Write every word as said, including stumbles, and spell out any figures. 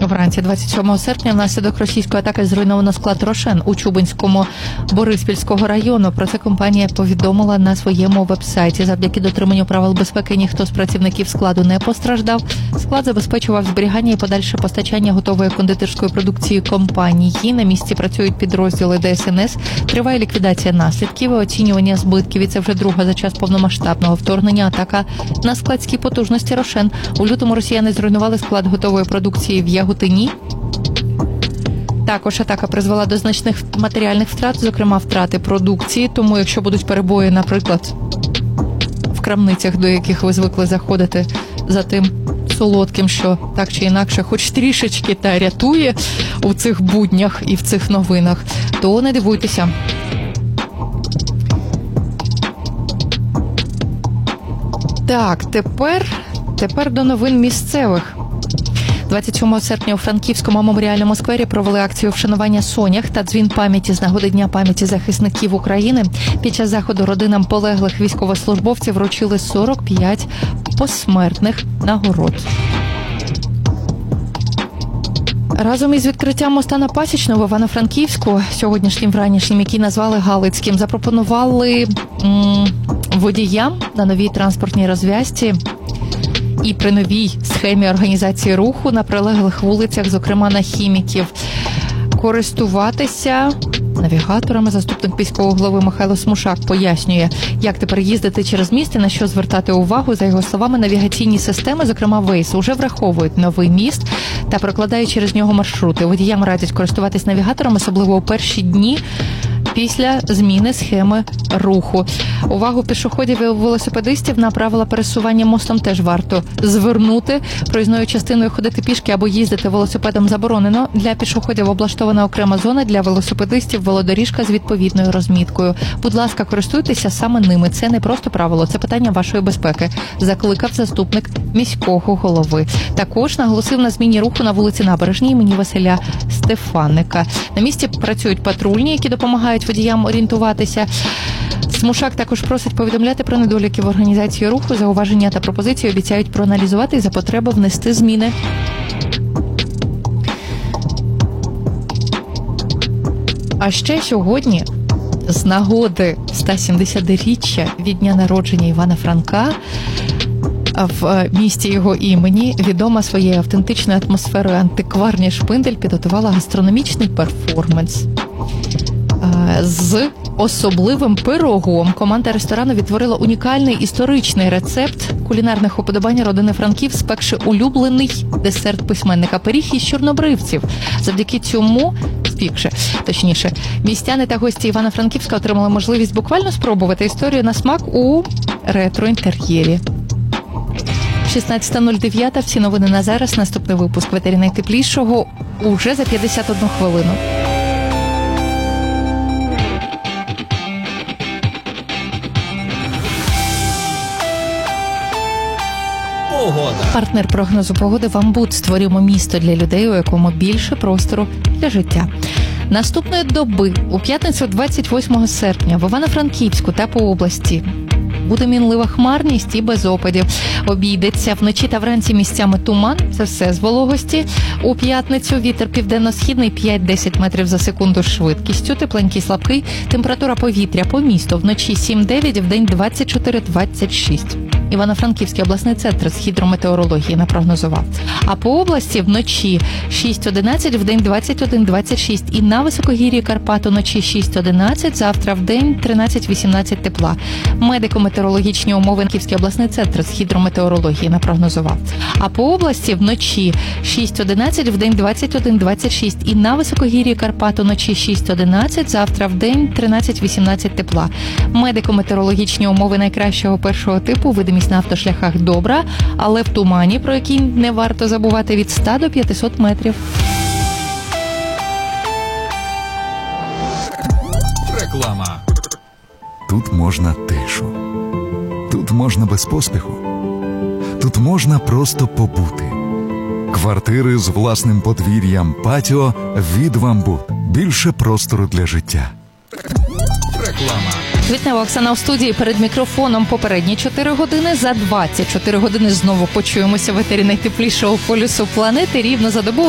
Вранці двадцять сьомого серпня внаслідок російської атаки зруйновано склад «Рошен» у Чубинському Бориспільського району. Про це компанія повідомила на своєму веб-сайті. Завдяки дотриманню правил безпеки ніхто з працівників складу не постраждав. Склад забезпечував зберігання і подальше постачання готової кондитерської продукції компанії. На місці працюють підрозділи Де Ес Ен Ес. Триває ліквідація наслідків і оцінювання збитків. І це вже друга за час повномасштабного вторгнення атака на складські потужності «Рошен». У лютому росіяни зруйнували склад готової продукції в Яготині. Також атака призвела до значних матеріальних втрат, зокрема втрати продукції. Тому якщо будуть перебої, наприклад, в крамницях, до яких ви звикли заходити за тим солодким, що так чи інакше хоч трішечки та рятує у цих буднях і в цих новинах, то не дивуйтеся. Так, тепер, тепер до новин місцевих. двадцять сьомого серпня у Франківському меморіальному сквері провели акцію вшанування сонях та дзвін пам'яті з нагоди Дня пам'яті захисників України. Під час заходу родинам полеглих військовослужбовців вручили сорок п'ять посмертних нагород. Разом із відкриттям моста на Пасічну в Івано-Франківську, сьогоднішнім вранішнім, який назвали Галицьким, запропонували м- водіям на новій транспортній розв'язці і при новій схемі організації руху на прилеглих вулицях, зокрема на Хіміків, користуватися навігаторами. Заступник міського голови Михайло Смушак пояснює, як тепер їздити через міст і на що звертати увагу. За його словами, навігаційні системи, зокрема Waze, уже враховують новий міст та прокладають через нього маршрути. Водіям радять користуватись навігатором, особливо у перші дні після зміни схеми руху. Увагу пішоходів і велосипедистів на правила пересування мостом теж варто звернути. Проїзною частиною ходити пішки або їздити велосипедом заборонено. Для пішоходів облаштована окрема зона, для велосипедистів велодоріжка з відповідною розміткою. Будь ласка, користуйтеся саме ними. Це не просто правило, це питання вашої безпеки, закликав заступник міського голови. Також наголосив на зміні руху на вулиці Набережній імені Василя Стефаника. На місці працюють патрульні, які допомагають водіям орієнтуватися. Смушак також просить повідомляти про недоліки в організації руху, зауваження та пропозиції обіцяють проаналізувати і за потреби внести зміни. А ще сьогодні, з нагоди сто сімдесятиріччя від дня народження Івана Франка, в місті його імені, відома своєю автентичною атмосферою антикварня «Шпиндель» підготувала гастрономічний перформанс з особливим пирогом. Команда ресторану відтворила унікальний історичний рецепт кулінарних уподобань родини Франків, спекши улюблений десерт письменника пиріг із чорнобривців. Завдяки цьому, спікши, точніше, містяни та гості Івано-Франківська отримали можливість буквально спробувати історію на смак у ретро-інтер'єрі. шістнадцята нуль дев'ять, всі новини на зараз. Наступний випуск в етері найтеплішого уже за п'ятдесят одну хвилину. Погода. Партнер прогнозу погоди «Вамбут». Створюємо місто для людей, у якому більше простору для життя. Наступної доби, у п'ятницю двадцять восьмого серпня, в Івано-Франківську та по області буде мінлива хмарність і без опадів. Обійдеться вночі та вранці місцями туман, це все з вологості. У п'ятницю вітер південно-східний п'ять-десять метрів за секунду швидкістю, тепленький слабкий. Температура повітря по місту вночі сім-дев'ять, вдень двадцять чотири двадцять шість. Івано-Франківський обласний центр з гідрометеорології напрогнозував. А по області вночі шість-одинадцять, вдень двадцять один двадцять шість. І на високогір'ї Карпат уночі шість-одинадцять, завтра вдень тринадцять-вісімнадцять тепла. Медико-метеорологічні умови Франківський обласний центр з гідрометеорології напрогнозував. А по області вночі шість-одинадцять, вдень двадцять один двадцять шість. І на високогір'ї Карпат уночі шість-одинадцять, завтра вдень тринадцять-вісімнадцять тепла. Медико-метеорологічні умови найкращого першого типу, видимість на автошляхах добра, але в тумані, про який не варто забувати, від ста до п'ятисот метрів. Реклама. Тут можна тишу. Тут можна без поспіху. Тут можна просто побути. Квартири з власним подвір'ям, патіо від «Вамбут». Більше простору для життя. Реклама. Квітнева Оксана у студії, перед мікрофоном попередні чотири години. За двадцять чотири години знову почуємося в етері найтеплішого полюсу планети рівно за добу.